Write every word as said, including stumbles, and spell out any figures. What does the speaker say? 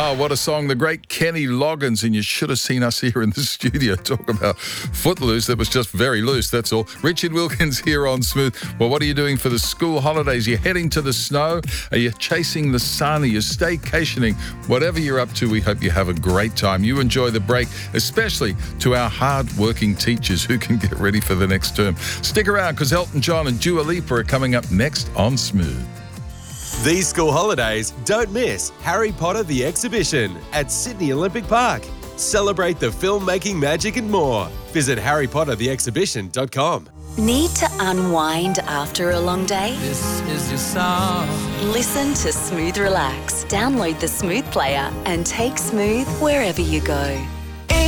Oh, what a song. The great Kenny Loggins. And you should have seen us here in the studio talk about Footloose. That was just very loose, that's all. Richard Wilkins here on Smooth. Well, what are you doing for the school holidays? Are you heading to the snow? Are you chasing the sun? Are you staycationing? Whatever you're up to, we hope you have a great time. You enjoy the break, especially to our hard-working teachers who can get ready for the next term. Stick around because Elton John and Dua Lipa are coming up next on Smooth. These school holidays, don't miss Harry Potter the Exhibition at Sydney Olympic Park. Celebrate the filmmaking magic and more. Visit harry potter the exhibition dot com. Need to unwind after a long day? This is your song. Listen to Smooth Relax. Download the Smooth player and take Smooth wherever you go.